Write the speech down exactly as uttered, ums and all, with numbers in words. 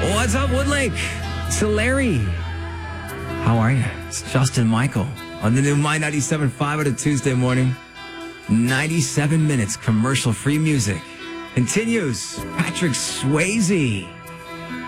What's up, Woodlake? It's Larry. How are you? It's Justin Michael on the new My ninety-seven point five on a Tuesday morning. ninety-seven minutes commercial-free music. Continues. Patrick Swayze.